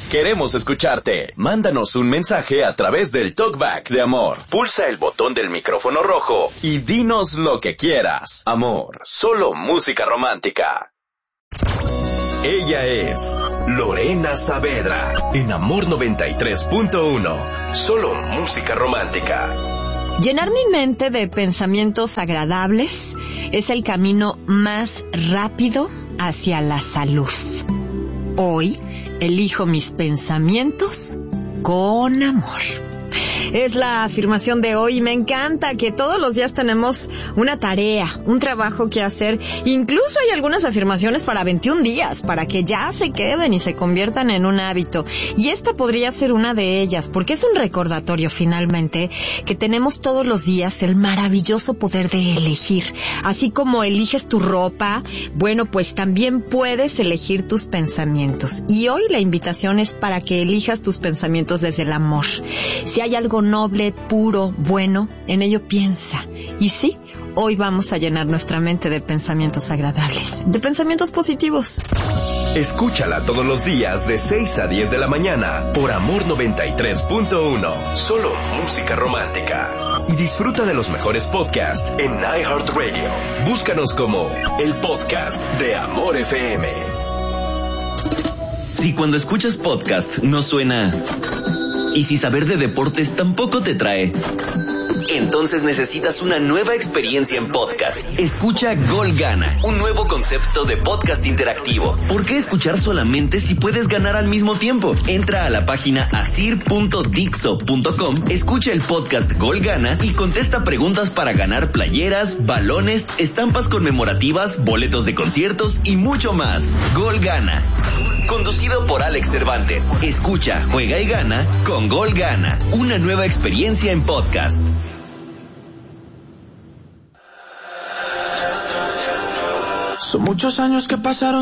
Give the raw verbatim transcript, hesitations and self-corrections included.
Queremos escucharte. Mándanos un mensaje a través del TalkBack de Amor. Pulsa el botón del micrófono rojo y dinos lo que quieras. Amor, solo música romántica. Ella es Lorena Saavedra en Amor noventa y tres punto uno. Solo música romántica. Llenar mi mente de pensamientos agradables es el camino más rápido hacia la salud. Hoy elijo mis pensamientos con amor. Es la afirmación de hoy y me encanta que todos los días tenemos una tarea, un trabajo que hacer. Incluso hay algunas afirmaciones para veintiún días, para que ya se queden y se conviertan en un hábito. Y esta podría ser una de ellas, porque es un recordatorio finalmente que tenemos todos los días el maravilloso poder de elegir. Así como eliges tu ropa, bueno, pues también puedes elegir tus pensamientos. Y hoy la invitación es para que elijas tus pensamientos desde el amor. Si hay algo noble, puro, bueno, en ello piensa. Y sí, hoy vamos a llenar nuestra mente de pensamientos agradables, de pensamientos positivos. Escúchala todos los días de seis a diez de la mañana por Amor noventa y tres punto uno. Solo música romántica. Y disfruta de los mejores podcasts en iHeartRadio. Búscanos como el podcast de Amor F M. Si cuando escuchas podcast no suena... y si saber de deportes tampoco te trae, entonces necesitas una nueva experiencia en podcast. Escucha Gol Gana, un nuevo concepto de podcast interactivo. ¿Por qué escuchar solamente si puedes ganar al mismo tiempo? Entra a la página asir punto dixo punto com, escucha el podcast Gol Gana y contesta preguntas para ganar playeras, balones, estampas conmemorativas, boletos de conciertos y mucho más. Gol Gana, conducido por Alex Cervantes. Escucha, juega y gana con Gol Gana, una nueva experiencia en podcast. Son muchos años que pasaron